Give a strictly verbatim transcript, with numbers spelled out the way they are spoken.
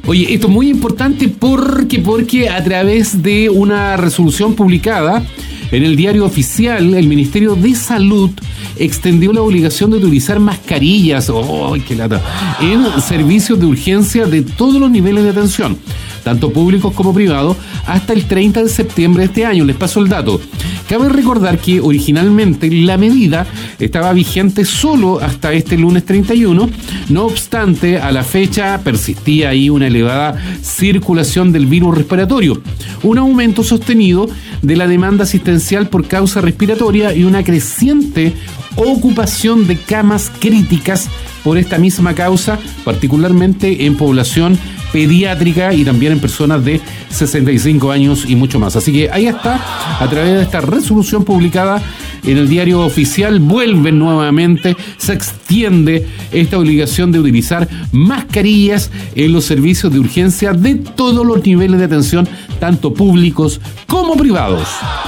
Oye, esto es muy importante porque, porque a través de una resolución publicada en el Diario Oficial, el Ministerio de Salud extendió la obligación de utilizar mascarillas, ¡oh, qué lata!, en servicios de urgencia de todos los niveles de atención, tanto públicos como privados, hasta el treinta de septiembre de este año. Les paso el dato. Cabe recordar que originalmente la medida estaba vigente solo hasta este lunes treinta y uno, no obstante, a la fecha persistía ahí una elevada circulación del virus respiratorio, un aumento sostenido de la demanda asistencial por causa respiratoria y una creciente ocupación de camas críticas por esta misma causa, particularmente en población pediátrica y también en personas de sesenta y cinco años y mucho más. Así que ahí está, a través de esta resolución publicada en el Diario Oficial, vuelven nuevamente, se extiende esta obligación de utilizar mascarillas en los servicios de urgencia de todos los niveles de atención, tanto públicos como privados.